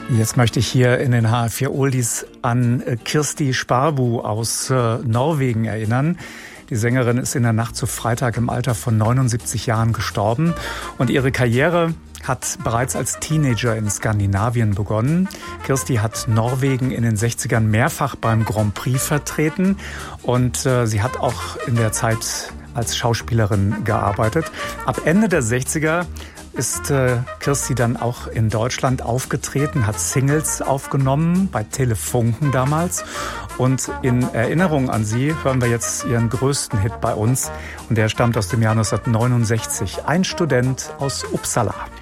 Jetzt möchte ich hier in den HR4 Oldies an Kirsti Sparbu aus Norwegen erinnern. Die Sängerin ist in der Nacht zu Freitag im Alter von 79 Jahren gestorben. Und ihre Karriere hat bereits als Teenager in Skandinavien begonnen. Kirsti hat Norwegen in den 60ern mehrfach beim Grand Prix vertreten. Und sie hat auch in der Zeit als Schauspielerin gearbeitet. Ab Ende der 60er ist Kirsti dann auch in Deutschland aufgetreten, hat Singles aufgenommen, bei Telefunken damals. Und in Erinnerung an sie hören wir jetzt ihren größten Hit bei uns. Und der stammt aus dem Jahr 1969. Ein Student aus Uppsala.